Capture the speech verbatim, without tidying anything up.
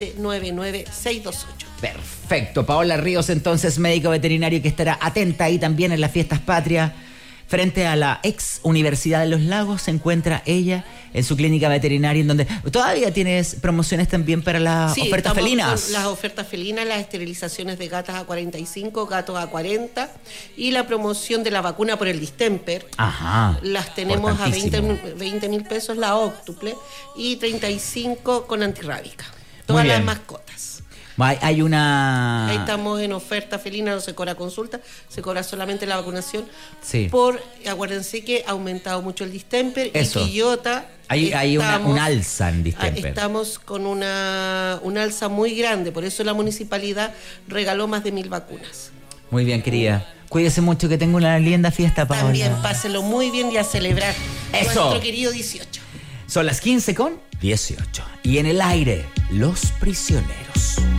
nueve nueve seis dos ocho. Perfecto. Paola Ríos, entonces, médico veterinario que estará atenta ahí también en las fiestas patrias. Frente a la ex Universidad de los Lagos se encuentra ella en su clínica veterinaria, en donde todavía tienes promociones también para las sí, ofertas felinas. Las ofertas felinas, las esterilizaciones de gatas a cuarenta y cinco, gatos a cuarenta y la promoción de la vacuna por el distemper. Ajá. Las tenemos a veinte mil pesos la óctuple y treinta y cinco con antirrábica. Todas las mascotas. Hay una... Ahí estamos en oferta felina, no se cobra consulta, se cobra solamente la vacunación. Sí. Por, acuérdense que ha aumentado mucho el distemper. Eso. Y Quillota. Hay, estamos, hay una, un alza en distemper. Estamos con una, una alza muy grande, por eso la municipalidad regaló más de mil vacunas. Muy bien, querida. Cuídese mucho, que tenga una linda fiesta, Paola. También, páselo muy bien y a celebrar eso. Nuestro querido dieciocho. Son las quince con dieciocho. Y en el aire, Los Prisioneros.